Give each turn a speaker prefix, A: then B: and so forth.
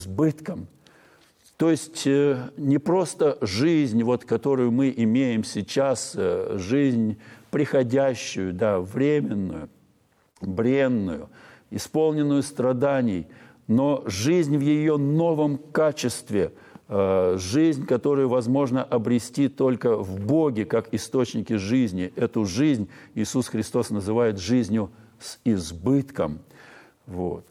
A: избытком. То есть не просто жизнь, вот, которую мы имеем сейчас, жизнь приходящую, да, временную, бренную, исполненную страданий, но жизнь в ее новом качестве, жизнь, которую возможно обрести только в Боге, как источнике жизни. Эту жизнь Иисус Христос называет жизнью с избытком. Вот.